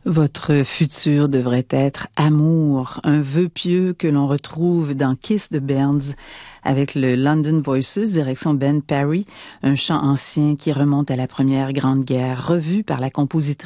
Votre futur devrait être amour, un vœu pieux que l'on retrouve dans Kiss de Burns avec le London Voices, direction Ben Parry, un chant ancien qui remonte à la Première Grande Guerre, revu par la compositrice